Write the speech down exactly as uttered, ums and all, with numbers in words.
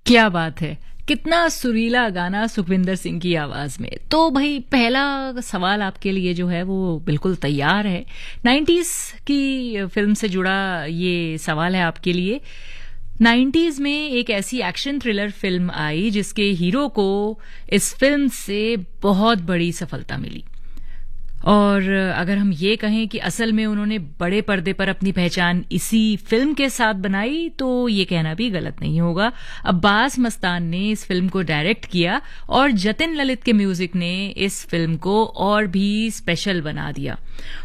क्या बात है! कितना सुरीला गाना सुखविंदर सिंह की आवाज में। तो भई पहला सवाल आपके लिए जो है वो बिल्कुल तैयार है। नाइंटीज़ की फ़िल्म से जुड़ा ये सवाल है आपके लिए। नाइंटीज़ में एक ऐसी एक्शन थ्रिलर फ़िल्म आई जिसके हीरो को इस फ़िल्म से बहुत बड़ी सफलता मिली। और अगर हम ये कहें कि असल में उन्होंने बड़े पर्दे पर अपनी पहचान इसी फिल्म के साथ बनाई तो ये कहना भी गलत नहीं होगा। अब्बास मस्तान ने इस फिल्म को डायरेक्ट किया और जतिन ललित के म्यूजिक ने इस फिल्म को और भी स्पेशल बना दिया।